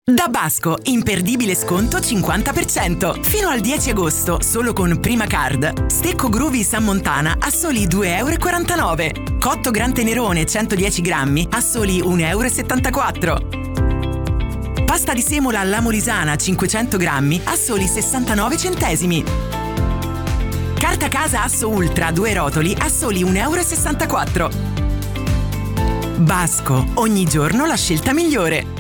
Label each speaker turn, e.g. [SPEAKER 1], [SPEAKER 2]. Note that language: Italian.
[SPEAKER 1] Da Basco, imperdibile sconto 50%. Fino al 10 agosto, solo con Prima Card. Stecco Groovy San Montana a soli 2,49 €. Cotto Gran Tenerone 110 grammi a soli 1,74 €. Pasta di semola alla Molisana 500 grammi a soli 69 centesimi. Carta casa Asso Ultra 2 rotoli a soli 1,64 €. Basco, ogni giorno la scelta migliore.